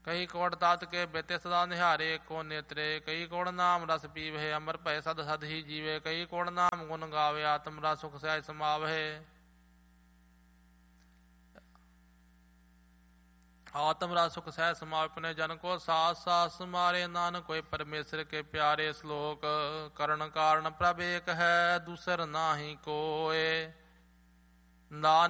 ਕਈ ਕੋੜ ਤਾਤ ਕੇ ਬੇਤੇ ਸਦਾ ਨਿਹਾਰੇ ਕੋ ਨੇਤਰੇ। ਕਈ ਕੋੜ ਨਾਮ ਰਸ ਪੀਵੇ ਅਮਰ ਭਏ ਸਦ ਸਦ ਹੀ ਜੀਵੇ। ਕਈ ਕੋੜ ਨਾਮ ਗੁਣ ਗਾਵੇ ਆਤਮ ਰਸ ਸੁਖ ਸਹਿਜ ਸਮਾਵੇ। ਆਤਮ ਰਸ ਸੁਖ ਸਹਿਜ ਸਮਾਵੇ ਆਪਣੇ ਜਨ ਕੋ ਸਾਸ ਸਾਸ ਮਾਰੇ। ਨਾਨਕ ਕੋਈ ਪਰਮੇਸ਼ਰ ਕੇ ਪਿਆਰੇ। ਸ਼ਲੋਕ ਕਰਨ ਕਾਰਨ ਪ੍ਰਭ ਏਕ ਹੈ ਦੂਸਰ ਨਾਹੀ ਕੋਏ। ਨਾਨਕ